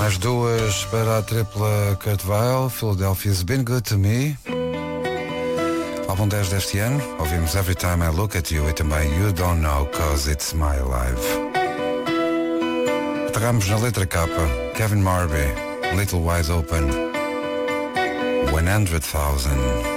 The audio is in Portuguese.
Mais duas para a tripla Kurt Weill, Philadelphia's Been Good to Me. Álbum 10 deste ano, ouvimos Every Time I Look at You e também You Don't Know Cause It's My Life. Aterramos na letra K, Kevin Marby, Little Wide Open, 100,000.